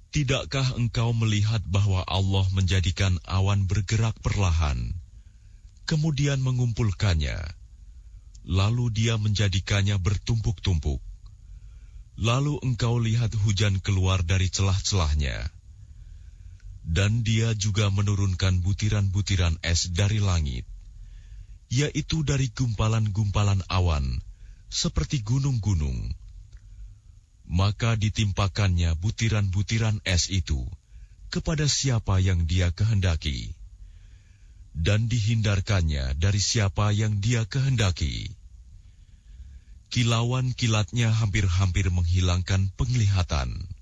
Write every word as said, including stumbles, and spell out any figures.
Tidakkah engkau melihat bahwa Allah menjadikan awan bergerak perlahan, kemudian mengumpulkannya, lalu Dia menjadikannya bertumpuk-tumpuk. Lalu engkau lihat hujan keluar dari celah-celahnya, dan Dia juga menurunkan butiran-butiran es dari langit, yaitu dari gumpalan-gumpalan awan, seperti gunung-gunung. Maka ditimpakannya butiran-butiran es itu kepada siapa yang Dia kehendaki, dan dihindarkannya dari siapa yang Dia kehendaki. Kilauan kilatnya hampir-hampir menghilangkan penglihatan.